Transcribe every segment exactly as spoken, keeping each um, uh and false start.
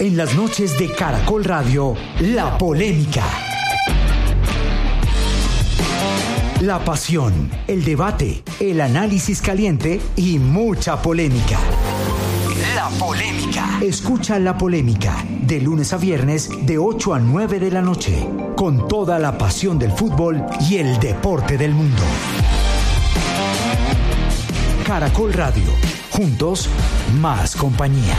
En las noches de Caracol Radio, La Polémica. La pasión, el debate, el análisis caliente y mucha polémica. La Polémica. Escucha La Polémica de lunes a viernes de ocho a nueve de la noche, con toda la pasión del fútbol y el deporte del mundo. Caracol Radio. Juntos, más compañía.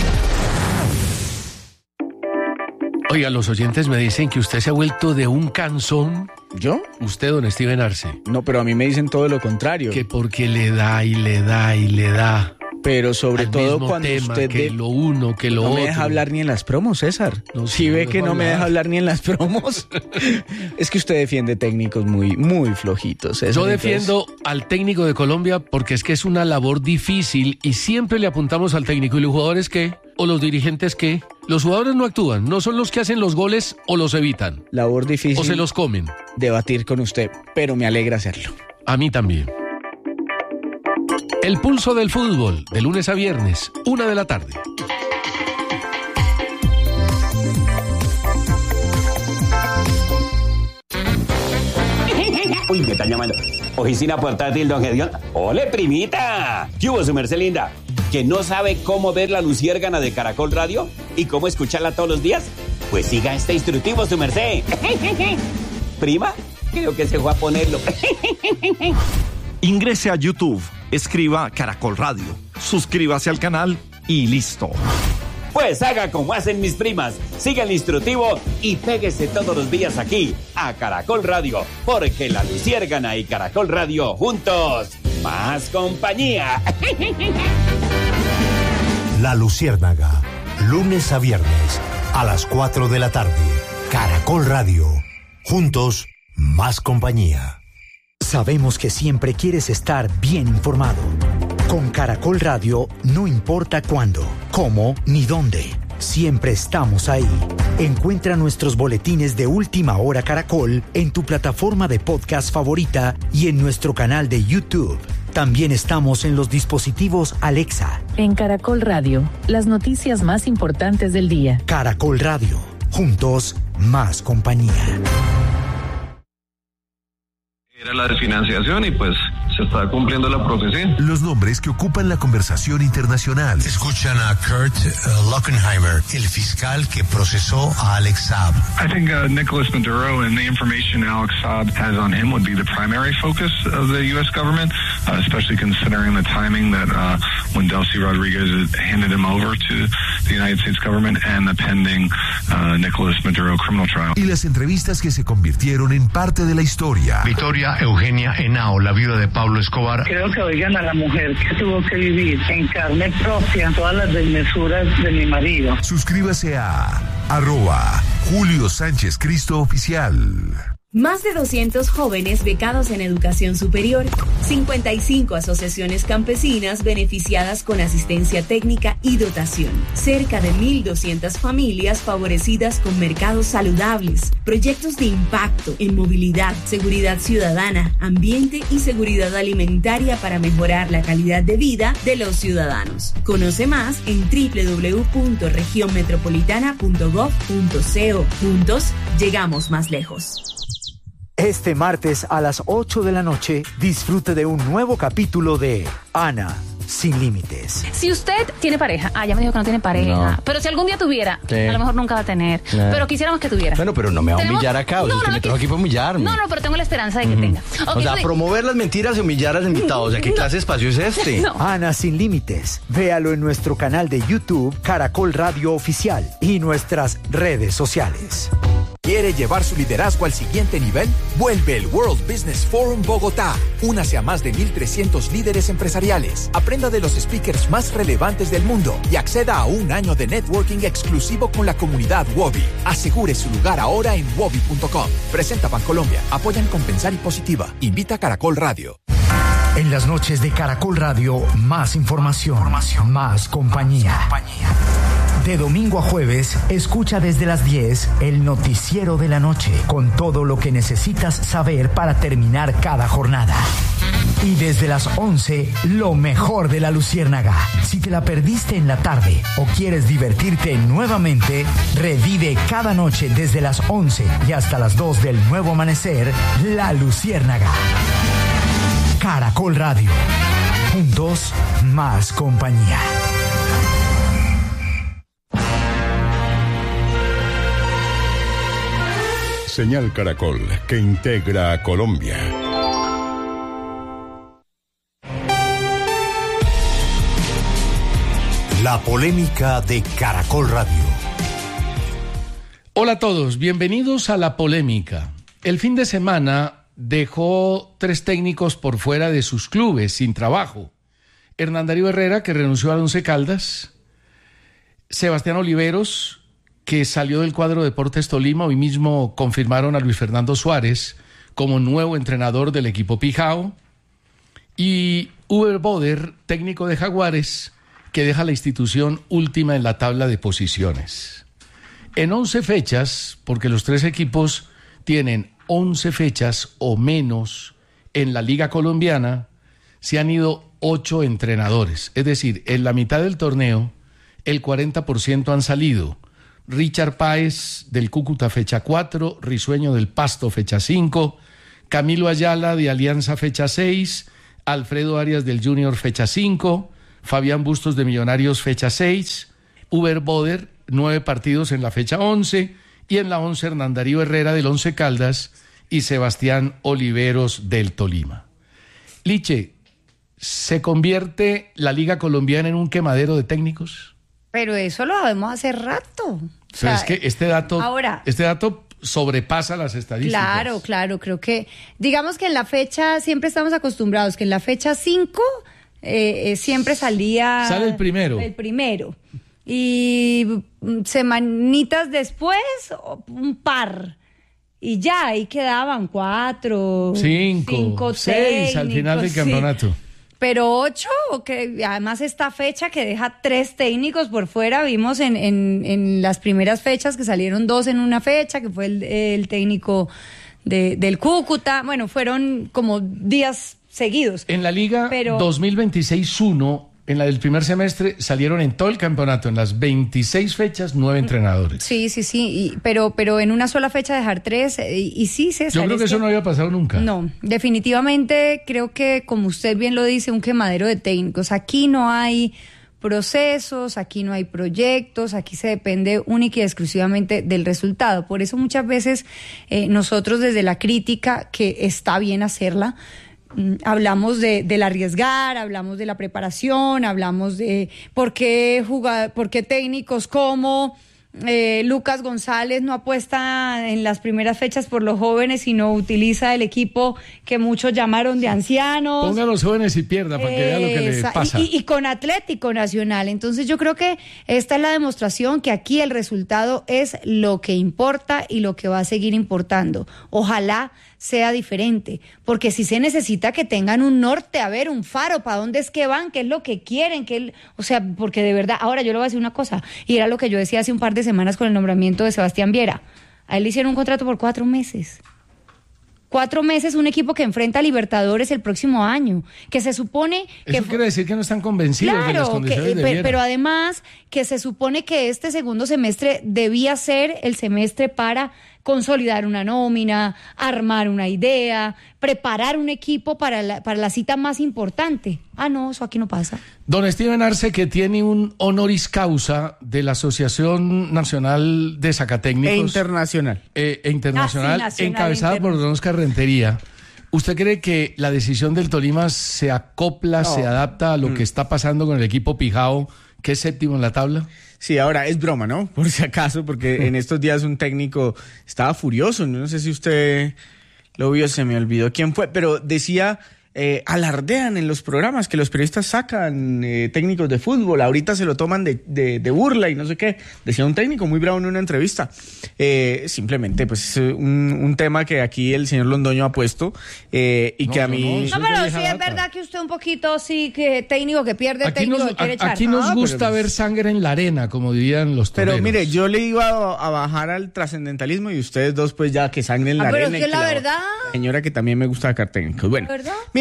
Oiga, los oyentes me dicen que usted se ha vuelto de un cansón. ¿Yo? Usted, don Steven Arce. No, pero a mí me dicen todo lo contrario. Que porque le da y le da y le da. Pero sobre al todo mismo cuando tema, usted... que de... lo uno, que lo no otro. No me deja hablar ni en las promos, César. No, si sí, ve no que no hablar. me deja hablar ni en las promos. Es que usted defiende técnicos muy, muy flojitos, César. Yo defiendo entonces... al técnico de Colombia porque es que es una labor difícil y siempre le apuntamos al técnico. ¿Y los jugadores qué? ¿O los dirigentes qué? Los jugadores no actúan, no son los que hacen los goles o los evitan. Labor difícil. O se los comen. Debatir con usted, pero me alegra hacerlo. A mí también. El pulso del fútbol, de lunes a viernes, una de la tarde. Uy, me están llamando. Oficina portátil, don Gedeón. ¡Ole, primita! ¿Qué hubo, su merced linda? ¿Que no sabe cómo ver la luciérgana de Caracol Radio? ¿Y cómo escucharla todos los días? Pues siga este instructivo, su merced. ¿Prima? Creo que se fue a ponerlo. Ingrese a YouTube, escriba Caracol Radio, suscríbase al canal y listo. Pues haga como hacen mis primas, siga el instructivo y péguese todos los días aquí, a Caracol Radio, porque la luciérgana y Caracol Radio juntos, más compañía. La Luciérnaga, lunes a viernes, a las cuatro de la tarde, Caracol Radio, juntos, más compañía. Sabemos que siempre quieres estar bien informado. Con Caracol Radio, no importa cuándo, cómo ni dónde. Siempre estamos ahí. Encuentra nuestros boletines de Última Hora Caracol en tu plataforma de podcast favorita y en nuestro canal de YouTube. También estamos en los dispositivos Alexa. En Caracol Radio, las noticias más importantes del día. Caracol Radio, juntos, más compañía. Era la desfinanciación y pues se está cumpliendo la profecía. Los nombres que ocupan la conversación internacional. Escuchan a Kurt uh, Lockenheimer, el fiscal que procesó a Alex Saab. I think uh, Nicholas Maduro and the information Alex Saab has on him would be the primary focus of the U S government, uh, especially considering the timing that uh, when Delcy Rodriguez handed him over to the United States government and the pending uh, Nicholas Maduro criminal trial. Y las entrevistas que se convirtieron en parte de la historia. Victoria Eugenia Henao, la viuda de Pablo Escobar. Creo que oigan a la mujer que tuvo que vivir en carne propia todas las desmesuras de mi marido. Suscríbase a arroba Julio Sánchez Cristo Oficial. Más de doscientos jóvenes becados en educación superior, cincuenta y cinco asociaciones campesinas beneficiadas con asistencia técnica y dotación, cerca de mil doscientas familias favorecidas con mercados saludables, proyectos de impacto en movilidad, seguridad ciudadana, ambiente y seguridad alimentaria para mejorar la calidad de vida de los ciudadanos. Conoce más en doble u doble u doble u punto región metropolitana punto gov punto co. Juntos, llegamos más lejos. Este martes a las ocho de la noche, disfrute de un nuevo capítulo de Ana Sin Límites. Si usted tiene pareja, ah, ya me dijo que no tiene pareja, no. Pero si algún día tuviera, sí. A lo mejor nunca va a tener, no. Pero quisiéramos que tuviera. Bueno, pero no me va a humillar acá, o sea, no, es que no, me trajo aquí para humillarme. No, no, pero tengo la esperanza de que uh-huh. tenga. Okay, o sea, pues, promover las mentiras y humillar al invitado, o sea, ¿qué no. clase de espacio es este? No. Ana Sin Límites, véalo en nuestro canal de YouTube, Caracol Radio Oficial, y nuestras redes sociales. ¿Quiere llevar su liderazgo al siguiente nivel? Vuelve el World Business Forum Bogotá. Únase a más de mil trescientos líderes empresariales. Aprenda de los speakers más relevantes del mundo y acceda a un año de networking exclusivo con la comunidad Wobi. Asegure su lugar ahora en wobi punto com. Presenta Bancolombia. Apoyan Compensar y Positiva. Invita a Caracol Radio. En las noches de Caracol Radio, más información, información. Más compañía. Más compañía. De domingo a jueves, escucha desde las diez el noticiero de la noche, con todo lo que necesitas saber para terminar cada jornada. Y desde las once, lo mejor de La Luciérnaga. Si te la perdiste en la tarde o quieres divertirte nuevamente, revive cada noche desde las once y hasta las dos del nuevo amanecer, La Luciérnaga. Caracol Radio. Juntos, más compañía. Señal Caracol, que integra a Colombia. La polémica de Caracol Radio. Hola a todos, bienvenidos a La Polémica. El fin de semana dejó tres técnicos por fuera de sus clubes, sin trabajo. Hernán Darío Herrera, que renunció al Once Caldas. Sebastián Oliveros, que salió del cuadro Deportes Tolima. Hoy mismo confirmaron a Luis Fernando Suárez como nuevo entrenador del equipo Pijao. Y Uber Boder, técnico de Jaguares, que deja la institución última en la tabla de posiciones. En once fechas, porque los tres equipos tienen once fechas o menos en la Liga Colombiana, se han ido ocho entrenadores. Es decir, en la mitad del torneo, el cuarenta por ciento han salido. Richard Páez del Cúcuta, fecha cuatro, Risueño del Pasto, fecha cinco, Camilo Ayala de Alianza, fecha seis, Alfredo Arias del Junior, fecha cinco, Fabián Bustos de Millonarios, fecha seis, Uber Boder, nueve partidos en la fecha once, y en la once Hernán Darío Herrera del Once Caldas y Sebastián Oliveros del Tolima. Liche, ¿se convierte la Liga Colombiana en un quemadero de técnicos? Pero eso lo sabemos hace rato. O Pero sea, es que este dato, ahora, este dato sobrepasa las estadísticas. Claro, claro, creo que, digamos que en la fecha, siempre estamos acostumbrados que en la fecha cinco eh, eh, siempre salía... Sale el primero. El primero. Y semanitas después, un par. Y ya, ahí quedaban cuatro, cinco, cinco seis al final del sí. campeonato. Pero ocho, que además esta fecha que deja tres técnicos por fuera, vimos en, en, en las primeras fechas que salieron dos en una fecha, que fue el, el técnico de, del Cúcuta. Bueno, fueron como días seguidos. En la Liga Pero... dos mil veintiséis uno, en la del primer semestre, salieron en todo el campeonato, en las veintiséis fechas, nueve entrenadores. Sí, sí, sí, y, pero, pero en una sola fecha dejar tres, y, y sí, César. Yo creo que eso no había pasado nunca. No, definitivamente creo que, como usted bien lo dice, un quemadero de técnicos. Aquí no hay procesos, aquí no hay proyectos, aquí se depende única y exclusivamente del resultado. Por eso muchas veces eh, nosotros desde la crítica, que está bien hacerla, hablamos de, del arriesgar, hablamos de la preparación, hablamos de por qué jugar, por qué técnicos como eh, Lucas González no apuesta en las primeras fechas por los jóvenes, sino utiliza el equipo que muchos llamaron de ancianos. Ponga a los jóvenes y pierda para que vea lo que le pasa. Y, y, y con Atlético Nacional. Entonces yo creo que esta es la demostración que aquí el resultado es lo que importa y lo que va a seguir importando. Ojalá sea diferente, porque si se necesita que tengan un norte, a ver, un faro, para dónde es que van, qué es lo que quieren, qué, el, o sea, porque de verdad, ahora yo le voy a decir una cosa, y era lo que yo decía hace un par de semanas con el nombramiento de Sebastián Viera, a él le hicieron un contrato por cuatro meses. Cuatro meses, un equipo que enfrenta a Libertadores el próximo año, que se supone que... Eso quiere decir que no están convencidos claro, de las condiciones que, de pero, Viera. pero además que se supone que este segundo semestre debía ser el semestre para consolidar una nómina, armar una idea, preparar un equipo para la, para la cita más importante. Ah, no, eso aquí no pasa. Don Steven Arce, que tiene un honoris causa de la Asociación Nacional de Sacatécnicos. E internacional. Eh, e internacional, ah, sí, nacional encabezada por Don Oscar Rentería. ¿Usted cree que la decisión del Tolima se acopla, No. se adapta a lo Mm. que está pasando con el equipo Pijao, que es séptimo en la tabla? Sí, ahora es broma, ¿no? Por si acaso, porque en estos días un técnico estaba furioso. No sé si usted lo vio, se me olvidó quién fue, pero decía, eh, alardean en los programas que los periodistas sacan eh, técnicos de fútbol. Ahorita se lo toman de, de, de burla y no sé qué. Decía un técnico muy bravo en una entrevista. Eh, simplemente, pues, es un, un tema que aquí el señor Londoño ha puesto eh, y No, que a no, mí... No, pero sí es verdad que usted un poquito sí que técnico que pierde, Aquí técnico nos, que quiere a- echar. aquí nos No, gusta pero- ver sangre en la arena, como dirían los toreros. Pero mire, yo le iba a, a bajar al trascendentalismo y ustedes dos pues ya que sangren la Ah, pero arena. es y que la la verdad- señora que también me gusta sacar técnicos. Bueno, ¿Verdad? mire,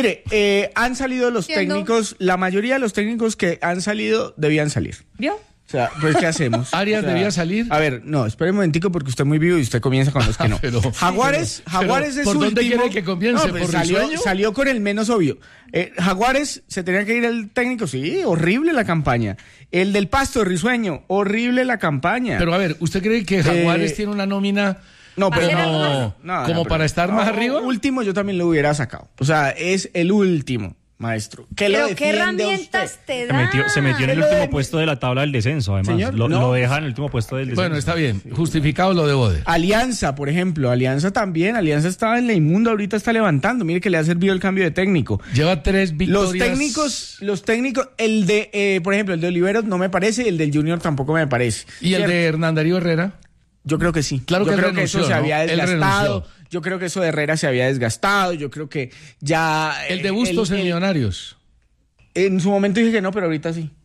Mire, eh, han salido los Entiendo. técnicos, la mayoría de los técnicos que han salido debían salir. ¿Vio? O sea, pues ¿qué hacemos? ¿Arias O sea, debía salir? A ver, no, espere un momentico porque usted es muy vivo y usted comienza con los que no. Pero- Jaguares, pero- Jaguares pero es ¿por dónde último. quiere que comience? No, pues ¿Por salió, Risueño? salió con el menos obvio. Eh, Jaguares, se tenía que ir el técnico, sí, horrible la campaña. El del Pasto, Risueño, horrible la campaña. Pero a ver, ¿usted cree que Jaguares Eh, tiene una nómina No, pero como, no, no, como no, para pero- estar no, más arriba? Último yo también lo hubiera sacado. O sea, es el último, maestro. ¿Qué lo Pero qué defiende a herramientas usted? te Se da. metió, se metió en el Lo último de- puesto de la tabla del descenso, además. Señor, lo, no. lo deja en el último puesto del descenso. Bueno, está bien, justificado lo de Bode. Alianza, por ejemplo, Alianza también, Alianza estaba en la inmunda, ahorita está levantando, mire que le ha servido el cambio de técnico. Lleva tres victorias. Los técnicos, los técnicos, el de, eh, por ejemplo, el de Oliveros no me parece y el del Junior tampoco me parece. ¿Y el ¿Cierto? de Hernán Darío Herrera? Yo creo que sí. Claro yo que él creo renunció, que eso se ¿no? había Él desgastado. renunció. Yo creo que eso de Herrera se había desgastado. Yo creo que ya. El de eh, Bustos en el- Millonarios. En su momento dije que no, pero ahorita sí.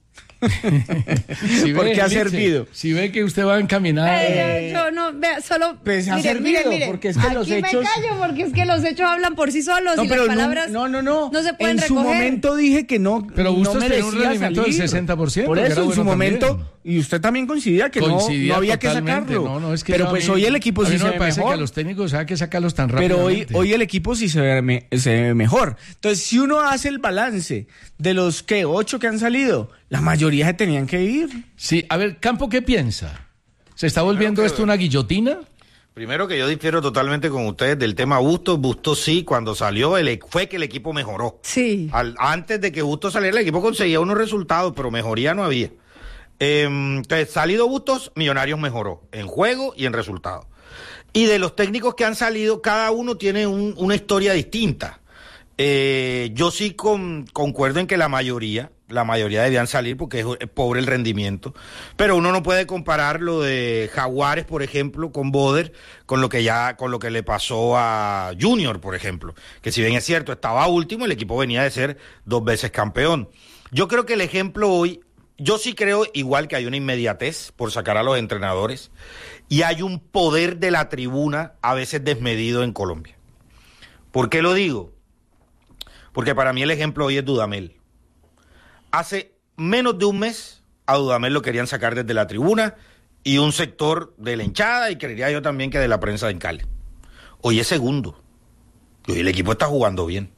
Si Porque ve, ha Nietzsche, servido. Si ve que usted va encaminado. Eh, yo, yo no, vea, solo. Pues ha servido, porque es que aquí los me hechos- callo, porque es que los hechos hablan por sí solos No, y pero las no- palabras no, no, no. no se pueden en su recoger. momento dije que no. Pero Bustos no tenía un merecía rendimiento del salir. sesenta por ciento, Por que eso era en su bueno momento. también. Y usted también coincidía que no, Coincidía no había que totalmente. sacarlo. No, no, es que pero yo a pues mí- hoy el equipo a mí sí no se me ve parece mejor. que a los técnicos hay que sacarlos tan Pero hoy, rápidamente. hoy el equipo sí se ve, me- se ve mejor. Entonces, si uno hace el balance de los que ocho que han salido, la mayoría se tenían que ir. Sí, a ver, Campo, ¿qué piensa? ¿Se está volviendo esto una guillotina? Primero que yo difiero totalmente con ustedes del tema Bustos. Bustos sí, cuando salió el, e- fue que el equipo mejoró. Sí. Al- antes de que Bustos saliera, el equipo conseguía unos resultados, pero mejoría no había. Eh, entonces, salido Bustos, Millonarios mejoró en juego y en resultados. Y de los técnicos que han salido, cada uno tiene un- una historia distinta. Eh, yo sí con- concuerdo en que la mayoría, la mayoría debían salir porque es, es pobre el rendimiento. Pero uno no puede comparar lo de Jaguares, por ejemplo, con Boder, con lo que ya, con lo que le pasó a Junior, por ejemplo. Que si bien es cierto, estaba último, el equipo venía de ser dos veces campeón. Yo creo que el ejemplo hoy, yo sí creo igual que hay una inmediatez por sacar a los entrenadores y hay un poder de la tribuna a veces desmedido en Colombia. ¿Por qué lo digo? Porque para mí el ejemplo hoy es Dudamel. Hace menos de un mes a Dudamel lo querían sacar desde la tribuna y un sector de la hinchada y creería yo también que de la prensa en Cali. Hoy es segundo. Y hoy el equipo está jugando bien.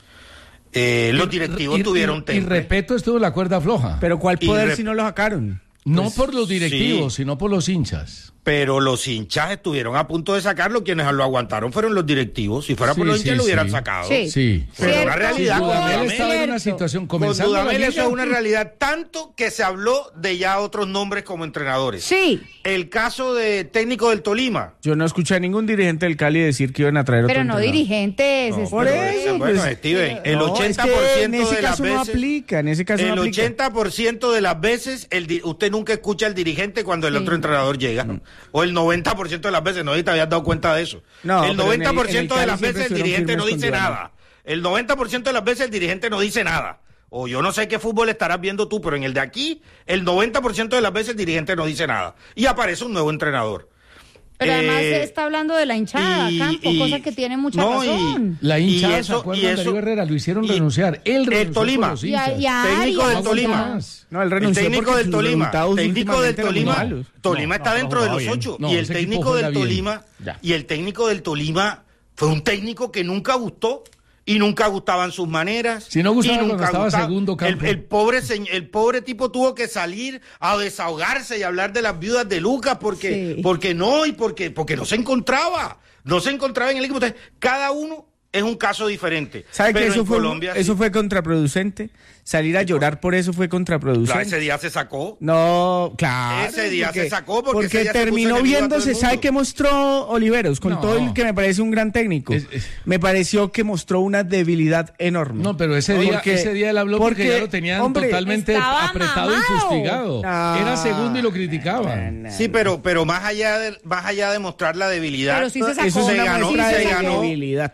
Eh, los directivos Y- y- tuvieron Y, y temple. Repeto estuvo en la cuerda floja. Pero ¿cuál Y poder rep- si no lo sacaron? No Pues, por los directivos, sí. sino por los hinchas. Pero los hinchas estuvieron a punto de sacarlo, quienes lo aguantaron fueron los directivos. Si fuera por Sí, los hinchas sí, lo hubieran sí. sacado. Sí. Sí. Pero Cierto, una realidad. muy con Dudamel Dudamel, estaba en una cierto. situación con comenzando la Dudamel eso liga. es una realidad, tanto que se habló de ya otros nombres como entrenadores. Sí, El caso de técnico del Tolima. Yo no escuché a ningún dirigente del Cali decir que iban a traer otro pero no entrenador. dirigentes. No, es- por pero eso, ese- bueno, pues, Steven, el no, ochenta es por ciento que en ese de las caso no veces, aplica, en ese caso el no aplica. ochenta por ciento de las veces el di- usted nunca escucha al dirigente cuando el Sí. otro entrenador llega. O el noventa por ciento de las veces, no sé si te habías dado cuenta de eso. No, el pero noventa por en el- ciento en el de las Cali veces el siempre dirigente no estuvieron dice firmes con nada. El noventa por ciento de las veces el dirigente no dice nada. O yo no sé qué fútbol estarás viendo tú, pero en el de aquí, el noventa por ciento de las veces el dirigente no dice nada. Y aparece un nuevo entrenador. Pero además Eh, se está hablando de la hinchada, y- Campo, y- cosa que tiene mucha no, y- razón. La Y hinchada eso- sacó a y Hernán eso- Darío Herrera, lo hicieron y- renunciar. Él renunció el Tolima. por los Y a- hinchas. y a técnico Arias, del Tolima. más. No, él El renunció técnico porque del sus Tolima, resultados técnico del últimamente eran muy Tolima, malos. Tolima No, está no, dentro no de jugaba los bien. ocho No, y el ese equipo técnico juega del bien. Tolima Ya. y el técnico del Tolima fue un técnico que nunca gustó y nunca gustaban sus maneras. Si no gustaba y cuando nunca estaba gustaba- segundo campo. El, el pobre señ- el pobre tipo tuvo que salir a desahogarse y hablar de las viudas de Lucas porque Sí. porque no y porque porque no se encontraba, no se encontraba en el equipo. Entonces, cada uno es un caso diferente. ¿Sabe que Pero eso en fue, Colombia eso sí. fue contraproducente? Salir a llorar por eso fue Claro, contraproducente. ese día se sacó. No, claro. Ese día porque- se sacó porque ese día se terminó puso enemigo a todo el viéndose. ¿Sabe mundo. qué mostró Oliveros? Con No. todo el que me parece un gran técnico. Es- es- Me pareció que mostró una debilidad enorme. No, pero ese día, Porque- ese día él habló porque, porque, ya lo tenían hombre, totalmente estaba apretado mamado. y fustigado. No. Era segundo y lo criticaban. Sí, pero, pero más allá de, más allá de mostrar la debilidad, Pero sí se sacó. Eso es se una ganó, muestra se de ganó, debilidad. se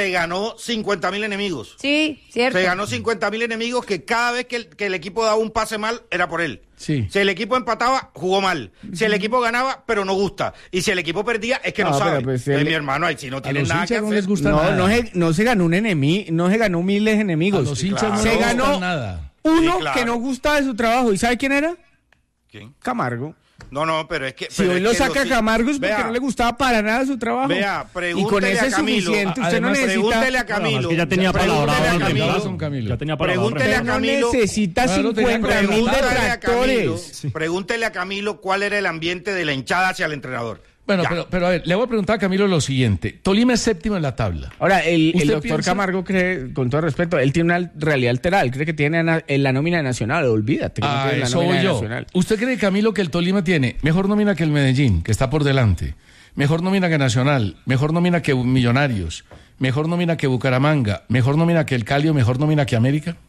se ganó cincuenta mil enemigos. Sí, cierto. Se ganó cincuenta mil enemigos que cada vez que el, que el equipo daba un pase mal, era por él. Sí. Si el equipo empataba, jugó mal. Si el equipo ganaba, pero no gusta. Y si el equipo perdía, es que no, no sabe. Pues, el... el... mi hermano, ahí si no tienen los nada que hacer. No les gusta no, nada. No, se, no se ganó un enemigo, no se ganó miles enemigos. A los hinchas claro. no se les ganó gusta nada. Uno sí, claro. que no gustaba de su trabajo. ¿Y sabe quién era? ¿Quién? Camargo. No, no, pero es que... Si pero hoy es lo que saca los... Camargo es porque vea, no le gustaba para nada su trabajo. Vea, pregúntele y con ese a Camilo. es suficiente. Usted Además, no necesita... pregúntele a Camilo. No, es que ya tenía palabra en Camilo. Camilo. Ya tenía palabra. Pregúntele a Camilo. No necesita Claro, cincuenta mil Pregúntele a Camilo, detractores. sí. Pregúntele a Camilo cuál era el ambiente de la hinchada hacia el entrenador. Bueno, Ya. pero, pero a ver, le voy a preguntar a Camilo lo siguiente. Tolima es séptimo en la tabla. Ahora, el, el ¿Usted doctor piensa? Camargo cree, con todo respeto, él tiene una realidad alterada. Él cree que tiene na- en la nómina nacional. Olvídate. Que no Ah, tiene la eso nómina voy yo. nacional. ¿Usted cree, Camilo, que el Tolima tiene mejor nómina que el Medellín, que está por delante? Mejor nómina que Nacional, mejor nómina que Millonarios, mejor nómina que Bucaramanga, mejor nómina que el Cali o mejor nómina que América?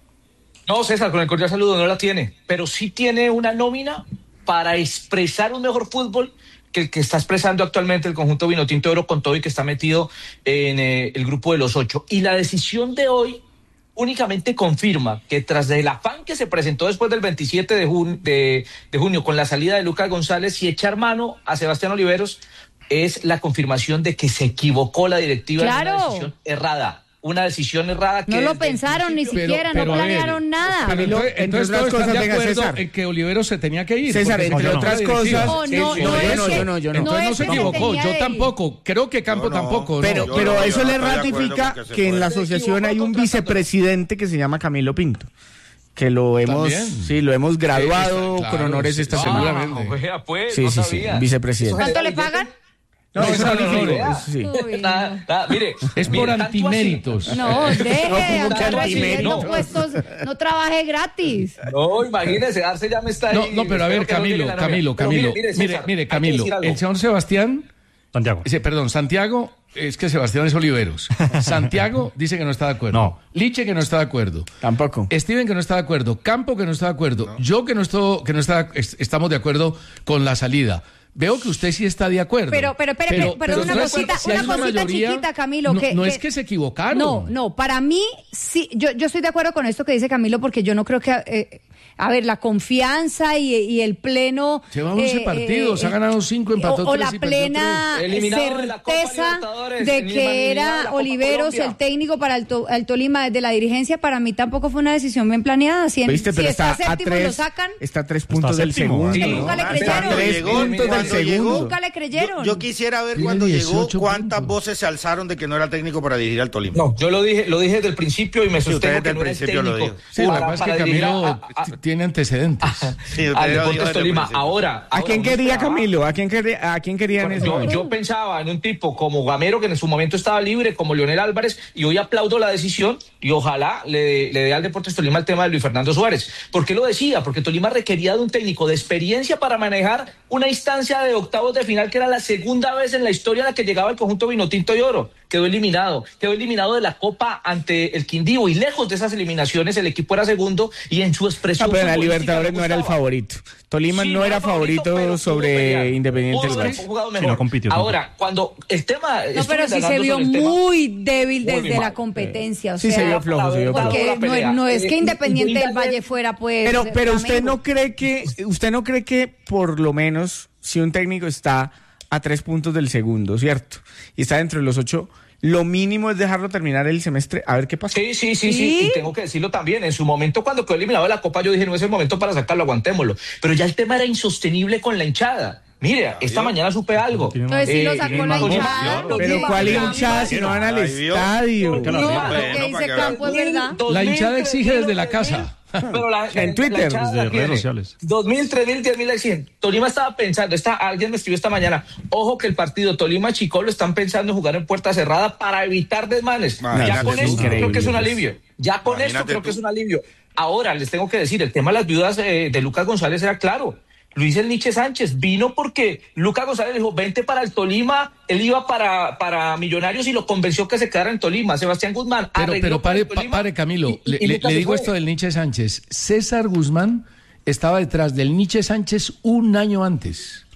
No, César, con el cordial saludo, no la tiene, pero sí tiene una nómina para expresar un mejor fútbol que el que está expresando actualmente el conjunto Vinotinto de Oro con todo y que está metido en eh, el grupo de los ocho. Y la decisión de hoy únicamente confirma que tras el afán que se presentó después del veintisiete de, jun- de, de junio con la salida de Lucas González y echar mano a Sebastián Oliveros, es la confirmación de que se equivocó la directiva Claro. en una decisión errada. Una decisión errada que No lo desde el pensaron ni principio- siquiera, Pero- no pero a ver, planearon nada. Pero entonces, entre entonces otras todos están cosas, de venga, acuerdo César. en que Oliveros se tenía que ir. César, porque entre se otras equivocó la directiva. cosas... No, no, es- no yo es no, que- yo no, yo no. Entonces no no es se que se equivocó, tenía yo de ir. tampoco. Creo que Campo Yo no. tampoco. Pero, yo pero no, eso yo no le estoy de acuerdo ratifica con que se que en fue. la Se asociación equivocó hay un contratando. vicepresidente que se llama Camilo Pinto, que lo hemos, También. sí, lo hemos graduado Sí, está- con claro, honores sí, esta sí, semana. seguramente. Ah, vea, pues, Sí, no sí, sí, sabía. un vicepresidente. Eso ¿Cuánto le genera pagan? No, No, eso no, no, no, no, no, eso sí. Uy, Nada, nada, mire, Es mire, por tanto así- antiméritos. No, deje de como que andar antiméritos. recibiendo puestos, no trabaje gratis. No, imagínese, Arce ya me está ahí. No, no, pero a ver, espero que no Camilo, llegue la novia. Camilo, Pero Camilo. mire, Mire, César, mire, hay que Camilo. decir algo. El señor Sebastián, Santiago. ese, perdón, Santiago, es que Sebastián es Oliveros. Santiago dice que no está de acuerdo. No. Liche que no está de acuerdo. Tampoco. Steven que no está de acuerdo. Campo que no está de acuerdo. Yo que no estoy, que no está, es- estamos de acuerdo con la salida. Veo que usted sí está de acuerdo. Pero, pero, pero, pero, pero una entonces, cosita, si hay una cosita mayoría, chiquita, Camilo. No, que, no que- es que se equivocaron. No, no, para mí sí, yo, yo estoy de acuerdo con esto que dice Camilo, porque yo no creo que, eh, a ver, la confianza y, y el pleno... Lleva once eh, partidos, eh, ha ganado cinco, empató o, o tres la y perdió plena tres. Eliminado de la Copa certeza Libertadores, de eliminado que de la era Copa Oliveros Colombia. el técnico para el, to- el Tolima desde la dirigencia. Para mí tampoco fue una decisión bien planeada. Si, en- ¿Viste? si Pero está, está, a séptimo y tres, lo sacan, está a tres puntos del séptimo. segundo. Sí. ¿no? Nunca le Ah, creyeron. cuando Tres llegó, puntos del cuando llegó, segundo. nunca le creyeron. Yo, yo quisiera ver Tiene cuando llegó dieciocho cuántas puntos. voces se alzaron de que no era técnico para dirigir al Tolima. No, yo lo dije, lo dije desde el principio y me Sí, usted sostengo desde que el no era el principio lo técnico. dijo. Sí, lo que para- pasa es que para dirigir Camilo a- a- t- tiene antecedentes. Sí, usted al lo dijo Deportes desde el Tolima. principio. Ahora, ¿A ahora quién uno quería esperaba- Camilo? ¿A quién quería, a quién quería en ese Yo, momento? yo pensaba en un tipo como Gamero, que en su momento estaba libre, como Leonel Álvarez, y hoy aplaudo la decisión y ojalá le, le dé al Deportes Tolima el tema de Luis Fernando Suárez. ¿Por qué lo decía? Porque Tolima requería de un técnico de experiencia para manejar una instancia de octavos de final que era la segunda vez en la historia a la que llegaba el conjunto Vinotinto y Oro. Quedó eliminado, quedó eliminado de la Copa ante el Quindío y lejos de esas eliminaciones el equipo era segundo y en su Ah, expresión pero en la futbolística Libertadores me no era el gustaba. favorito. Tolima Sí, no era favorito pero pudo sobre pelear. Independiente Pudo del haber Valle. jugado Sí, mejor. no compitió Ahora, cuando el tema... No, pero sí se vio muy débil desde la competencia. O Sí, sea, se vio flojo, se vio flojo. porque no, es- no es que Independiente del Valle fuera, pues. Pero, pero usted flamenco. no cree que, usted no cree que por lo menos si un técnico está a tres puntos del segundo, ¿cierto? Y está dentro de los ocho, lo mínimo es dejarlo terminar el semestre a ver qué pasa. Sí, sí, sí, sí, y tengo que decirlo también. En su momento, cuando quedó eliminado de la Copa, yo dije, no es el momento para sacarlo, aguantémoslo. Pero ya el tema era insostenible con la hinchada. Mire, esta mañana supe algo. Entonces sí lo sacó la Tolima- hinchada. lo Pero que ¿cuál iba a hinchada si no van al Ahí vio. estadio? No, lo que dice Campo es verdad. La hinchada exige desde la casa. Pero la, En la- Twitter, la hinchada desde la redes tiene. sociales. Dos mil, tres mil, diez mil exigen. Tolima estaba pensando, está, alguien me escribió esta mañana, ojo que el partido Tolima-Chicó lo están pensando en jugar en puerta cerrada para evitar desmanes. Imagínate Ya con tú. esto creo que es un Increíble. alivio. Ya con esto Imagínate creo tú. que es un alivio. Ahora, les tengo que decir, el tema de las viudas eh, de Lucas González era claro. Luis El Nietzsche Sánchez vino porque Lucas González le dijo, vente para el Tolima, él iba para, para Millonarios y lo convenció que se quedara en Tolima. Sebastián Guzmán Pero, arregló pero para pare, el pa- Tolima pare, Camilo. y- y- le y le- Lucas le se digo fue. esto del Nietzsche Sánchez. César Guzmán estaba detrás del Nietzsche Sánchez un año antes.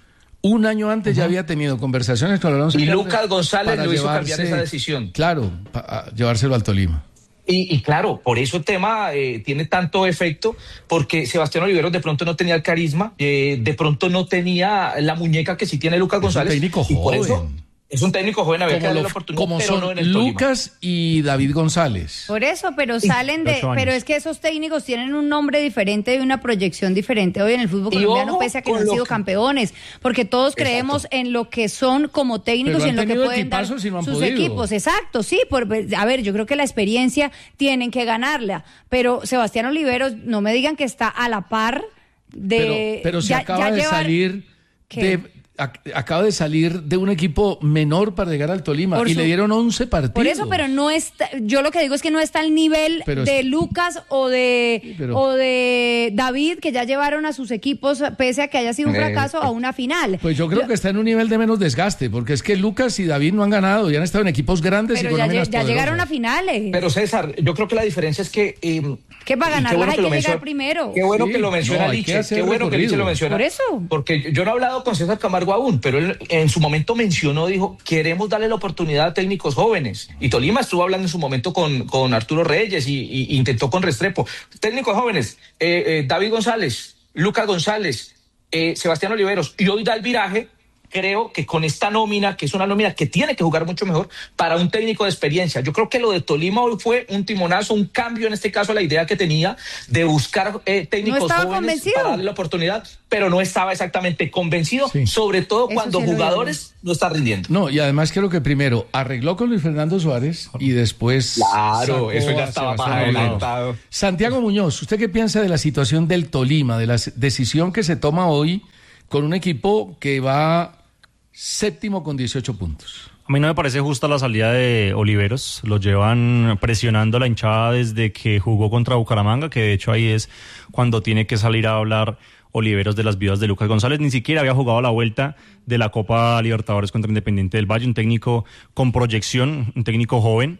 Un año antes uh-huh. ya había tenido conversaciones con Alonso y Caldas Lucas González lo hizo llevarse, cambiar esa decisión. Claro, para llevárselo al Tolima. Y, y claro, por eso el tema eh, tiene tanto efecto, porque Sebastián Oliveros de pronto no tenía el carisma, eh, de pronto no tenía la muñeca que sí tiene Lucas González. Es un técnico y por joven. Eso, es un técnico joven, había como que darle lo, la oportunidad, como pero son no en el Lucas Tolima. y David González. Por eso, pero salen de, pero es que esos técnicos tienen un nombre diferente y una proyección diferente hoy en el fútbol colombiano, ojo, pese a que no han sido que... campeones, porque todos Exacto. creemos en lo que son como técnicos y en lo que pueden dar si no sus podido. equipos. Exacto, sí, por, a ver, yo creo que la experiencia tienen que ganarla, pero Sebastián Oliveros, no me digan que está a la par de... Pero, pero se ya, acaba ya de llevar, salir ¿qué? de... acaba de salir de un equipo menor para llegar al Tolima por y su, le dieron once partidos. Por eso, pero no está, yo lo que digo es que no está al nivel pero de es, Lucas o de pero, o de David, que ya llevaron a sus equipos, pese a que haya sido un fracaso, eh, a una final. Pues yo creo yo, que está en un nivel de menos desgaste, porque es que Lucas y David no han ganado, ya han estado en equipos grandes pero y con ya, nóminas ya llegaron a finales. Pero César, yo creo que la diferencia es que... Eh, que para ganarlas bueno hay que, que llegar primero. Qué bueno sí, que lo menciona no, Liche, qué bueno que Liche lo menciona. Por eso. Porque yo no he hablado con César Camargo aún, pero él en su momento mencionó, dijo, queremos darle la oportunidad a técnicos jóvenes. Y Tolima estuvo hablando en su momento con, con Arturo Reyes y, y intentó con Restrepo. Técnicos jóvenes, eh, eh, David González, Lucas González, eh, Sebastián Oliveros, y hoy da el viraje. Creo que con esta nómina, que es una nómina que tiene que jugar mucho mejor para un técnico de experiencia. Yo creo que lo de Tolima hoy fue un timonazo, un cambio en este caso a la idea que tenía de buscar eh, técnicos no jóvenes convencido. para darle la oportunidad, pero no estaba exactamente convencido, sí. sobre todo Eso cuando sí jugadores no están rindiendo. No, y además creo que primero arregló con Luis Fernando Suárez y después... Claro, eso ya estaba más adelantado. Santiago Muñoz, ¿usted qué piensa de la situación del Tolima, de la decisión que se toma hoy con un equipo que va séptimo con dieciocho puntos? A mí no me parece justa la salida de Oliveros. Lo llevan presionando a la hinchada desde que jugó contra Bucaramanga, que de hecho ahí es cuando tiene que salir a hablar Oliveros de las vidas de Lucas González. Ni siquiera había jugado la vuelta de la Copa Libertadores contra Independiente del Valle. Un técnico con proyección, un técnico joven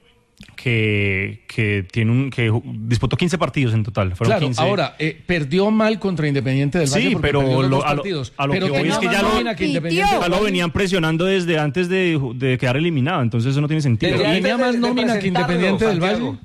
que que tiene un que disputó quince partidos en total. Fueron claro, quince. Ahora eh, perdió mal contra Independiente del Valle. Sí, pero lo, a, lo, a lo pero que voy es que ya lo, que Independiente ya lo venían presionando desde antes de, de quedar eliminado, entonces eso no tiene sentido. ¿Pero tenía más nómina que Independiente del Valle?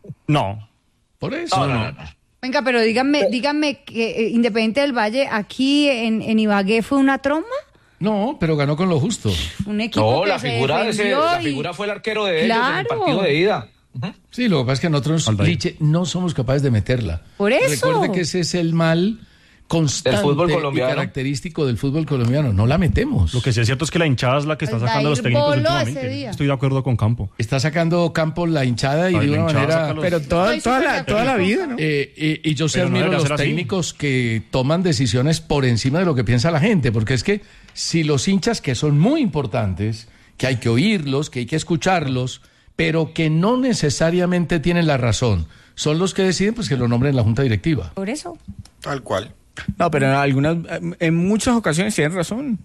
No. Por eso. No, no, no. no. Venga, pero díganme, díganme que Independiente del Valle aquí en, en Ibagué fue una tromba. No, pero ganó con lo justo. Un equipo no, que la se figura de ese, la y... figura fue el arquero de claro. ellos en el partido de ida. Uh-huh. Sí, lo que pasa es que nosotros, Liche, no somos capaces de meterla. Por eso. Recuerde que ese es el mal constante y característico del fútbol colombiano. No la metemos. Lo que sí es cierto es que la hinchada es la que está sacando a los técnicos últimamente. Estoy de acuerdo con Campo. Está sacando Campo la hinchada y Ay, de una manera... Los... Pero toda, toda, la, toda la vida, ¿no? Eh, eh, y yo sí admiro no a los técnicos así. Que toman decisiones por encima de lo que piensa la gente, porque es que si los hinchas, que son muy importantes, que hay que oírlos, que hay que escucharlos, pero que no necesariamente tienen la razón, son los que deciden, pues que lo nombren la junta directiva. Por eso. Tal cual. No, pero en algunas, en muchas ocasiones tienen razón.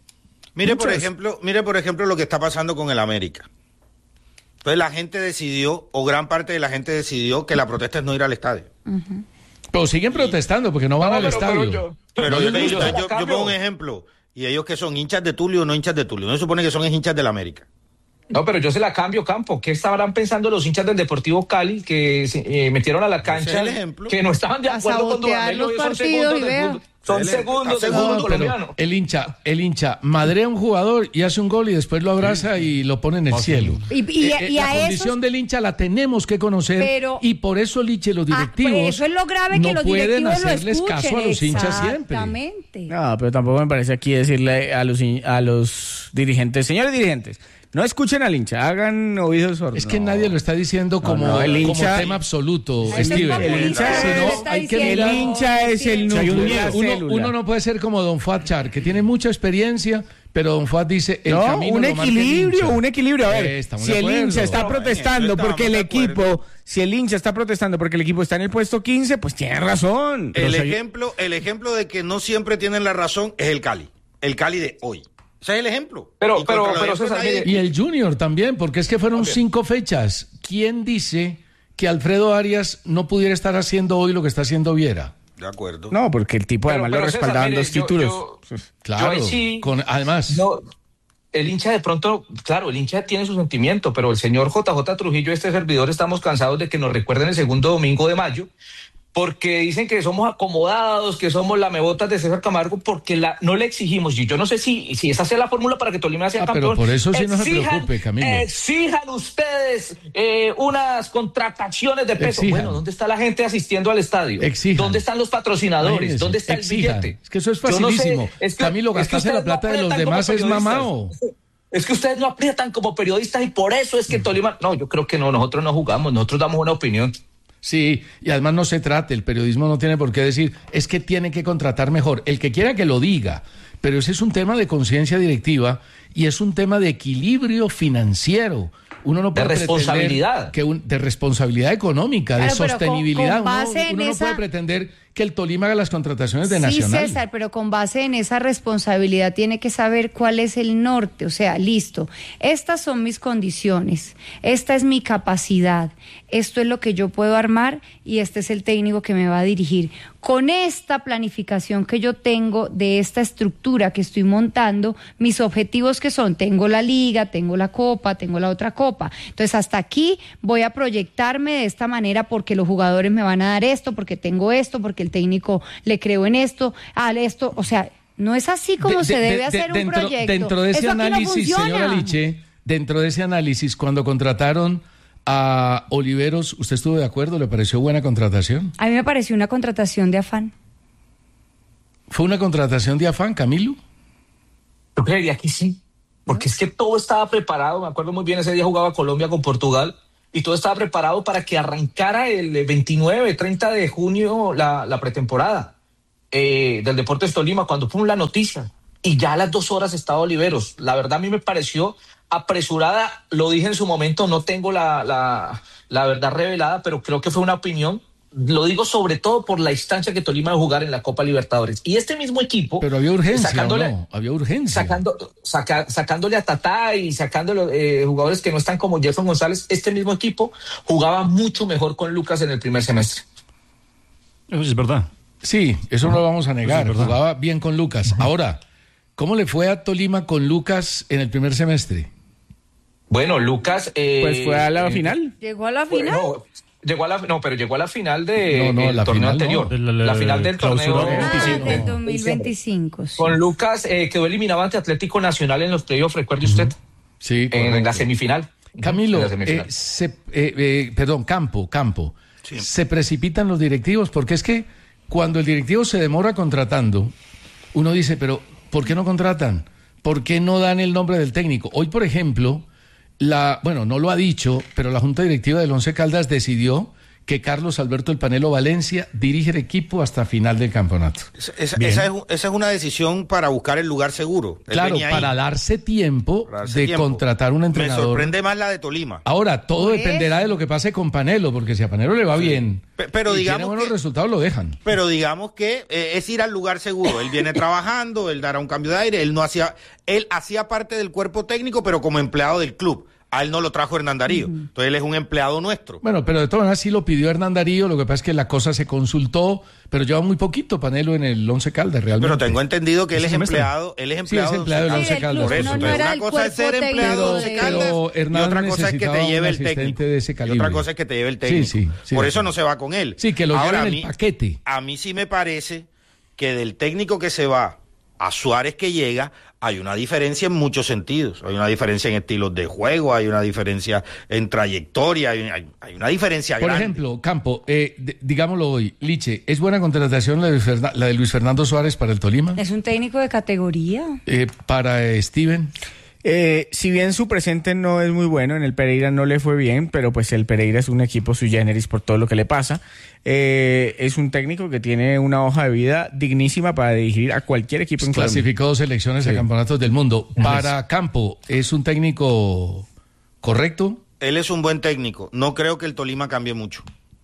Mire, Muchas. por ejemplo, mire, por ejemplo, lo que está pasando con el América. Entonces la gente decidió, o gran parte de la gente decidió, que la protesta es no ir al estadio. Uh-huh. Pero siguen protestando porque no van no, al pero, estadio. Pero, yo, pero yo, yo, yo, yo pongo un ejemplo. Y ellos que son hinchas de Tulio o no hinchas de Tulio. No se supone que son hinchas del América. No, pero yo se la cambio, Campo. ¿Qué estarán pensando los hinchas del Deportivo Cali que se eh, metieron a la cancha, que no estaban de acuerdo con Dudamel? Los son segundos del fútbol, son segundos del fútbol colombiano. El hincha, el hincha madrea a un jugador y hace un gol y después lo abraza y lo pone en el cielo. Y, y, eh, y la a condición esos... del hincha la tenemos que conocer, pero... y por eso, Liche, los directivos ah, pues eso es lo grave, que no los pueden directivos hacerles lo caso a los hinchas siempre. Exactamente. No, pero tampoco me parece aquí decirle a los, a los dirigentes, señores dirigentes, no escuchen al hincha, hagan oídos sordos. Es que no. nadie lo está diciendo como, no, no, el hincha, como tema absoluto, el Steven. El hincha, sino, hay que el hincha es el núcleo. Uno, uno no puede ser como Don Fuad Char, que tiene mucha experiencia, pero Don Fuad dice el no, camino un lo equilibrio, un equilibrio. A ver, eh, si el hincha está protestando porque el equipo, si el hincha está protestando porque el equipo está en el puesto quince, pues tiene razón. El ejemplo, el ejemplo de que no siempre tienen la razón es el Cali, el Cali de hoy. Ese es el ejemplo. Pero, y pero, pero César, mire, y el Junior también, porque es que fueron también. cinco fechas. ¿Quién dice que Alfredo Arias no pudiera estar haciendo hoy lo que está haciendo Viera? De acuerdo. No, porque el tipo pero, además pero lo respaldaban dos títulos. Yo, yo, Claro, yo sí, con, además... No, el hincha de pronto, claro, el hincha tiene su sentimiento, pero el señor J J Trujillo, este servidor, estamos cansados de que nos recuerden el segundo domingo de mayo, porque dicen que somos acomodados, que somos lamebotas de César Camargo, porque la, no le exigimos, y yo no sé si, si esa sea la fórmula para que Tolima sea ah, campeón. Pero por eso sí no se preocupe, Camilo. Exijan ustedes eh, unas contrataciones de peso. Exijan. Bueno, ¿dónde está la gente asistiendo al estadio? Exijan. ¿Dónde están los patrocinadores? Imagínense. ¿Dónde está Exijan. el billete? Es que eso es facilísimo. No sé, es que, Camilo, gastarse la plata no de los demás es mamao. Es que ustedes no aprietan como periodistas y por eso es que Tolima... No, yo creo que no, nosotros no jugamos, nosotros damos una opinión. Sí, y además no se trate, el periodismo no tiene por qué decir, es que tiene que contratar mejor. El que quiera que lo diga, pero ese es un tema de conciencia directiva y es un tema de equilibrio financiero. Uno no puede de responsabilidad. Que un, de responsabilidad económica, claro, de sostenibilidad. Con, con base uno en uno esa... no puede pretender que el Tolima haga las contrataciones de sí, Nacional. Sí, César, pero con base en esa responsabilidad tiene que saber cuál es el norte. O sea, listo, estas son mis condiciones, esta es mi capacidad, esto es lo que yo puedo armar y este es el técnico que me va a dirigir. Con esta planificación que yo tengo de esta estructura que estoy montando, mis objetivos que son, tengo la liga, tengo la copa, tengo la otra copa. Entonces hasta aquí voy a proyectarme de esta manera porque los jugadores me van a dar esto, porque tengo esto, porque el técnico le creo en esto, a esto, o sea, no es así como de, se debe de, hacer de, un dentro, proyecto. Dentro de ese Eso análisis, no señora Liche, dentro de ese análisis, cuando contrataron a Oliveros, ¿usted estuvo de acuerdo? ¿Le pareció buena contratación? A mí me pareció una contratación de afán. ¿Fue una contratación de afán, Camilo? Yo creería que sí, porque es que todo estaba preparado, me acuerdo muy bien, ese día jugaba Colombia con Portugal, y todo estaba preparado para que arrancara el veintinueve, treinta de junio la, la pretemporada eh, del Deportes Tolima, cuando fue la noticia. Y ya a las dos horas estaba Oliveros. La verdad a mí me pareció apresurada, lo dije en su momento, no tengo la, la, la verdad revelada, pero creo que fue una opinión. Lo digo sobre todo por la instancia que Tolima va a jugar en la Copa Libertadores. Y este mismo equipo... Pero había urgencia, sacándole, ¿no? Había urgencia. Sacando, saca, sacándole a Tatá y sacándole eh, jugadores que no están como Jefferson González, este mismo equipo jugaba mucho mejor con Lucas en el primer semestre. Eso es verdad. Sí, eso no lo vamos a negar. Es jugaba bien con Lucas. Ahora, ¿cómo le fue a Tolima con Lucas en el primer semestre? Bueno, Lucas... Eh, pues fue a la eh, final. ¿Llegó a la final? Bueno, Llegó a la, no, pero llegó a la final de, no, no, del la torneo final, anterior. No. La, la, la final del torneo ah, del dos mil veinticinco. Sí. Con Lucas eh, quedó eliminado ante Atlético Nacional en los playoffs, recuerde usted. Sí, en, en la semifinal. Camilo, la semifinal. Eh, se, eh, eh, perdón, Campo, Campo. Sí. Se precipitan los directivos porque es que cuando el directivo se demora contratando, uno dice, pero ¿por qué no contratan? ¿Por qué no dan el nombre del técnico? Hoy, por ejemplo, la, bueno, no lo ha dicho, pero la Junta Directiva del Once Caldas decidió que Carlos Alberto El Panelo Valencia dirige el equipo hasta final del campeonato. Esa, esa, esa, es, esa es una decisión para buscar el lugar seguro. Él claro, para darse tiempo para darse de tiempo. contratar un entrenador. Me sorprende más la de Tolima. Ahora, todo pues... dependerá de lo que pase con Panelo, porque si a Panelo le va sí. bien pero, pero y digamos tiene buenos que, resultados, lo dejan. Pero digamos que eh, es ir al lugar seguro. Él viene trabajando, él dará un cambio de aire, él no hacía, él hacía parte del cuerpo técnico, pero como empleado del club. A él no lo trajo Hernán Darío, uh-huh. Entonces él es un empleado nuestro. Bueno, pero de todas maneras sí lo pidió Hernán Darío, lo que pasa es que la cosa se consultó, pero lleva muy poquito Panelo en el Once Caldas realmente. Pero tengo entendido que él es empleado, él es empleado, sí, es empleado del Once Caldas. Por eso, no, no entonces, una cosa es ser empleado del Once Caldas y otra cosa es que te lleve el técnico. De ese y otra cosa es que te lleve el técnico. Sí, sí, sí, por eso sí. no se va con él. Sí, que lo Ahora, lleven en el mí, paquete. A mí sí me parece que del técnico que se va a Suárez que llega, hay una diferencia en muchos sentidos. Hay una diferencia en estilos de juego, hay una diferencia en trayectoria, hay, hay, hay una diferencia Por grande. ejemplo, Campo, eh, de, digámoslo hoy, Liche, ¿es buena contratación la de, Luis Fernan- la de Luis Fernando Suárez para el Tolima? Es un técnico de categoría. Eh, ¿Para eh, Steven? Eh, si bien su presente no es muy bueno, en el Pereira no le fue bien, pero pues el Pereira es un equipo sui generis por todo lo que le pasa. Eh, es un técnico que tiene una hoja de vida dignísima para dirigir a cualquier equipo en Colombia. Clasificó dos selecciones sí. a campeonatos del mundo. Para Campo, ¿es un técnico correcto? Él es un buen técnico. No creo que el Tolima cambie mucho.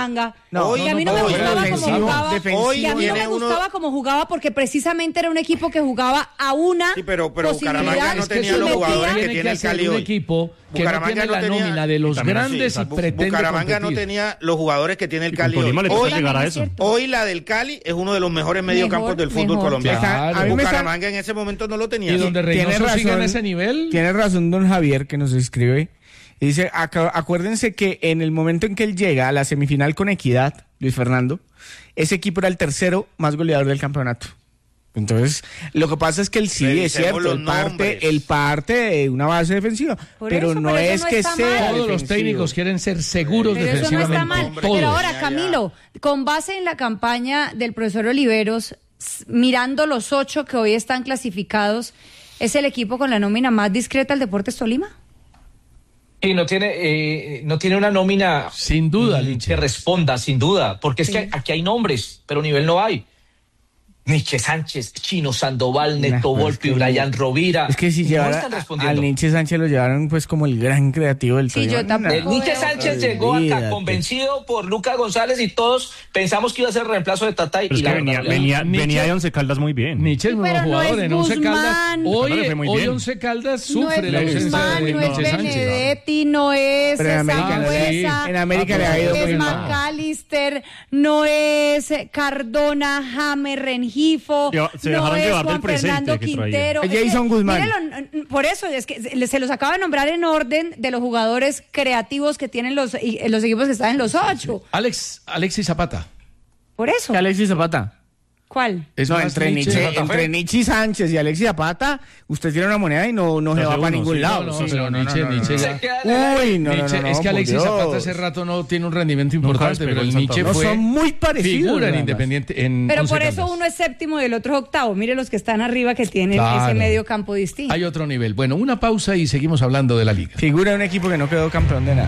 Bucaramanga. No, y a mí no, no, me no, gustaba defensivo, como jugaba. defensivo. Y a mí no me gustaba uno... como jugaba porque precisamente era un equipo que jugaba a una sí, pero, pero Bucaramanga no es que tenía los jugadores que tiene el Cali un hoy. equipo que no tiene no la tenía, nómina de los grandes sí, y pretende Bucaramanga competir. no tenía los jugadores que tiene el Cali hoy. Hoy, a eso. hoy la del Cali es uno de los mejores mediocampos del fútbol mejor. colombiano. Claro. A mí me Bucaramanga en ese momento no lo tenía. Y donde Reynoso sigue en ese nivel. Tiene razón don Javier que nos escribe. Y dice, acuérdense que en el momento en que él llega a la semifinal con Equidad, Luis Fernando, ese equipo era el tercero más goleador del campeonato. Entonces, lo que pasa es que él sí es cierto, él parte, él parte de una base defensiva, por pero eso, no es no que sea todos defensivo. Los técnicos quieren ser seguros pero defensivamente. Eso no está mal. Todos. Pero ahora, Camilo, con base en la campaña del profesor Oliveros, mirando los ocho que hoy están clasificados, ¿es el equipo con la nómina más discreta del Deportes Tolima? Y no tiene, eh, no tiene una nómina sin duda, mm, que responda, sin duda, porque sí. es que aquí hay nombres, pero nivel no hay. Nietzsche Sánchez, Chino Sandoval, Neto nah, Volpi, es que, Brian Rovira. Es que si llevara al Nietzsche Sánchez lo llevaron pues como el gran creativo del sí, yo tampoco El Nietzsche Sánchez llegó acá convencido por Lucas González y todos pensamos que iba a ser el reemplazo de Tata y, y la venía, venía, venía de Once Caldas muy bien. Nietzsche es un nuevo jugador no en Once Caldas. Hoy, hoy Once Caldas sufre no la ausencia de no Nietzsche es Benedetti, no es Zambuesa, en América le ha ido no es McAllister, no es Cardona, James Rengifo. Se no dejaron es llevar Juan del presente Fernando que Quintero. Jason Guzmán. Mírelo, por eso es que se los acaba de nombrar en orden de los jugadores creativos que tienen los, los equipos que están en los ocho. Alex, Alexis Zapata. Por eso. Alexis Zapata. ¿Cuál? Es no, entre Nietzsche, entre Nietzsche Sánchez y Alexis Zapata, usted tiene una moneda y no, no, no se va para ningún sí, lado. No, no, sí, pero no, Nietzsche, no, no, Nietzsche no, ya... no. Uy, no, Nietzsche, no, no, es que Alexis Dios. Zapata hace rato no tiene un rendimiento importante, pero el Nietzsche no, fue son muy parecidos, figura en Independiente. En pero Once por eso Caldas. Uno es séptimo y el otro es octavo. Mire los que están arriba que tienen claro. ese medio campo distinto. Hay otro nivel. Bueno, una pausa y seguimos hablando de la liga. Figura de un equipo que no quedó campeón de nada.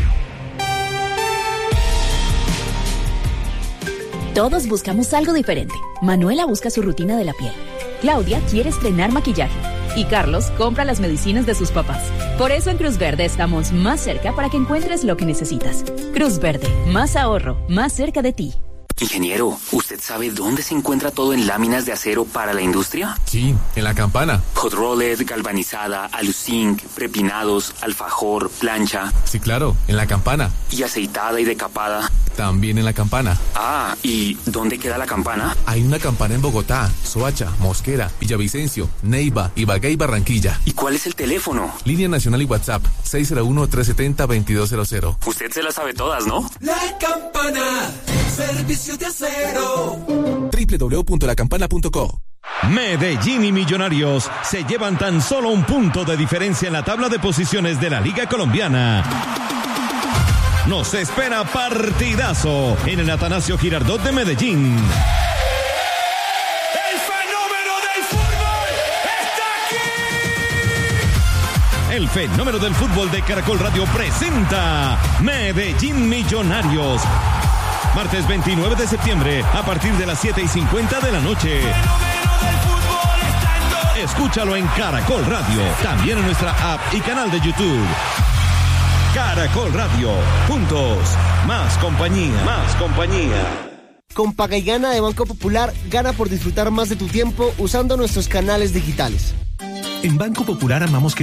Todos buscamos algo diferente. Manuela busca su rutina de la piel. Claudia quiere estrenar maquillaje. Y Carlos compra las medicinas de sus papás. Por eso en Cruz Verde estamos más cerca para que encuentres lo que necesitas. Cruz Verde, más ahorro, más cerca de ti. Ingeniero, ¿usted sabe dónde se encuentra todo en láminas de acero para la industria? Sí, en La Campana. Hot rolled, galvanizada, aluzinc, prepinados, alfajor, plancha. Sí, claro, en La Campana. ¿Y aceitada y decapada? También en La Campana. Ah, ¿y dónde queda La Campana? Hay una campana en Bogotá, Soacha, Mosquera, Villavicencio, Neiva, Ibagué y Barranquilla. ¿Y cuál es el teléfono? Línea nacional y WhatsApp, seis cero uno, tres siete cero, veintidós cero cero. Usted se las sabe todas, ¿no? La Campana, servicio de acero. doble u doble u doble u punto la campana punto co. Medellín y Millonarios se llevan tan solo un punto de diferencia en la tabla de posiciones de la Liga Colombiana. Nos espera partidazo en el Atanasio Girardot de Medellín. ¡El fenómeno del fútbol está aquí! El fenómeno del fútbol de Caracol Radio presenta Medellín Millonarios. Martes veintinueve de septiembre, a partir de las siete y cincuenta de la noche. Escúchalo en Caracol Radio, también en nuestra app y canal de YouTube. Caracol Radio, juntos, más compañía, más compañía. Con Paga y Gana de Banco Popular, gana por disfrutar más de tu tiempo usando nuestros canales digitales. En Banco Popular amamos que